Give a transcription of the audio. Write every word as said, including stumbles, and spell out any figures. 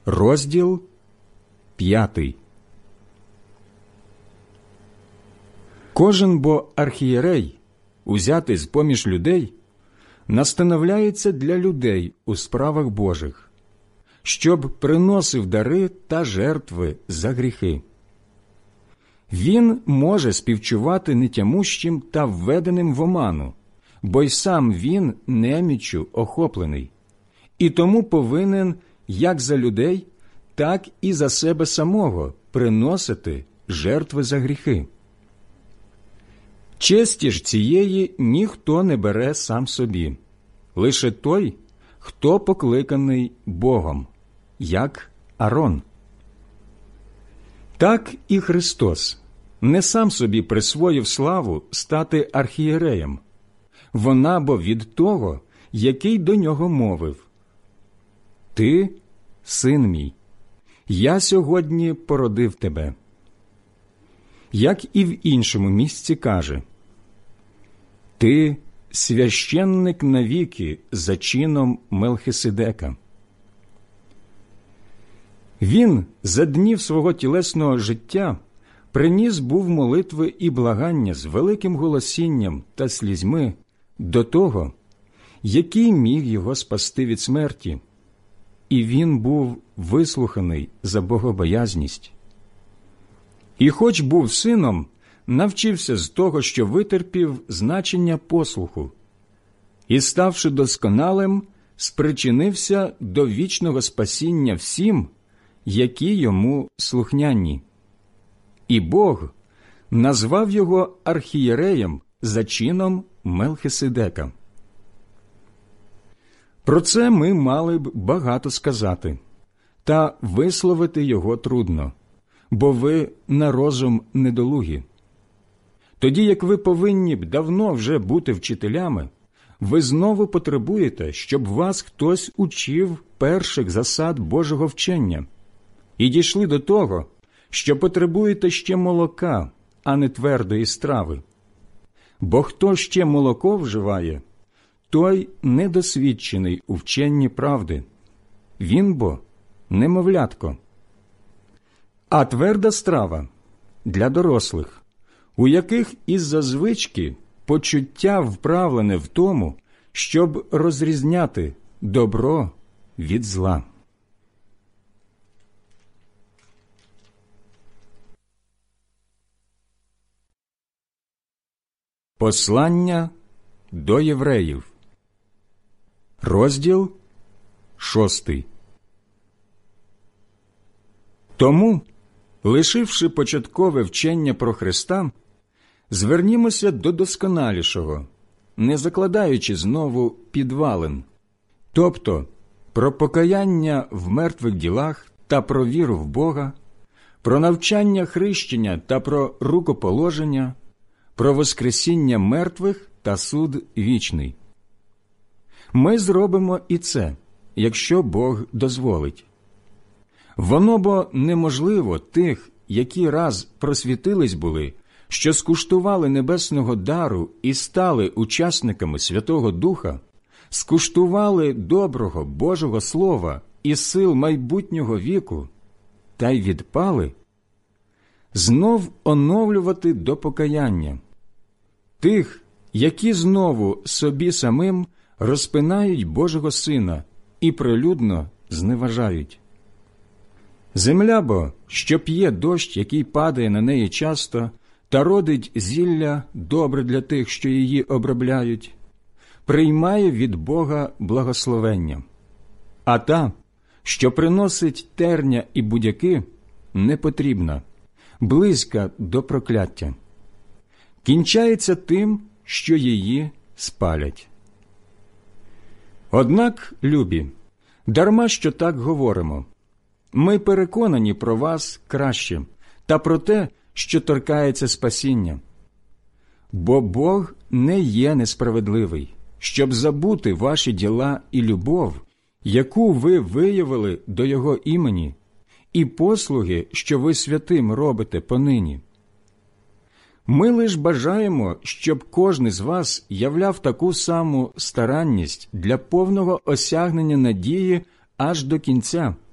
Розділ п'ятий. Кожен бо архієрей, узятий з-поміж людей, настановляється для людей у справах Божих, щоб приносив дари та жертви за гріхи. Він може співчувати нетямущим та введеним в оману, бо й сам він неміччю охоплений, і тому повинен як за людей, так і за себе самого приносити жертви за гріхи. Честі ж цієї ніхто не бере сам собі, лише той, хто покликаний Богом, як Арон. Так і Христос не сам собі присвоїв славу стати архієреєм, вона бо від того, який до нього мовив: «Ти, син мій, я сьогодні породив тебе». Як і в іншому місці каже: «Ти священник навіки за чином Мелхиседека». Він за днів свого тілесного життя приніс був молитви і благання з великим голосінням та слізьми до того, який міг його спасти від смерті, і він був вислуханий за богобоязність. І хоч був сином, навчився з того, що витерпів значення послуху, і, ставши досконалим, спричинився до вічного спасіння всім, які йому слухняні. І Бог назвав його архієреєм за чином Мелхиседека. Про це ми мали б багато сказати, та висловити його трудно, бо ви на розум недолугі. Тоді як ви повинні б давно вже бути вчителями, ви знову потребуєте, щоб вас хтось учив перших засад Божого вчення, і дійшли до того, що потребуєте ще молока, а не твердої страви. Бо хто ще молоко вживає, той недосвідчений у вченні правди. Він бо немовлятко. А тверда страва для дорослих, у яких із-за звички почуття вправлене в тому, щоб розрізняти добро від зла. Послання до євреїв. Розділ шостий. Тому, лишивши початкове вчення про Христа, звернімося до досконалішого, не закладаючи знову підвалин, тобто про покаяння в мертвих ділах та про віру в Бога, про навчання хрещення та про рукоположення, про воскресіння мертвих та суд вічний. Ми зробимо і це, якщо Бог дозволить. Воно бо неможливо тих, які раз просвітились були, що скуштували небесного дару і стали учасниками Святого Духа, скуштували доброго Божого Слова і сил майбутнього віку, та й відпали, знов оновлювати до покаяння. Тих, які знову собі самим розпинають Божого Сина і прилюдно зневажають. Земля бо, що п'є дощ, який падає на неї часто, та родить зілля добре для тих, що її обробляють, приймає від Бога благословення. А та, що приносить терня і будяки, не потрібна, близька до прокляття. Кінчається тим, що її спалять. Однак, любі, дарма що так говоримо, ми переконані про вас краще та про те, що торкається спасіння. Бо Бог не є несправедливий, щоб забути ваші діла і любов, яку ви виявили до Його імені, і послуги, що ви святим робите понині. Ми лиш бажаємо, щоб кожен з вас являв таку саму старанність для повного осягнення надії аж до кінця,